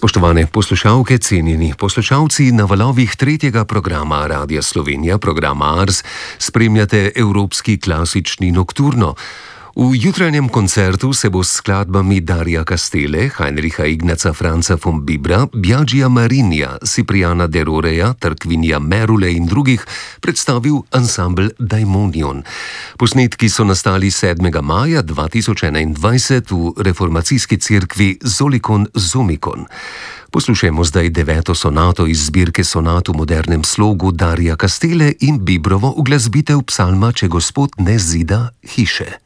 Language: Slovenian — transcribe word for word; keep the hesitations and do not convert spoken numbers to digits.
Spoštovane poslušalke, cenjeni poslušalci, na valovih tretjega programa Radia Slovenija, programa Ars, spremljate Evropski klasični nokturno. V jutranjem koncertu se bo s skladbami Darija Castele, Heinricha Ignaca Franca von Bibra, Biagija Marinija, Cipriana de Roreja, Tarquinija Merule in drugih predstavil ansambel Daimonion. Posnetki so nastali sedmega maja dva tisoč enaindvajset v reformacijski cerkvi Zolikon Zomikon. Poslušajmo zdaj deveto sonato iz zbirke sonat v modernem slogu Darija Castele in Bibrovo uglasbitev psalma Če Gospod ne zida hiše.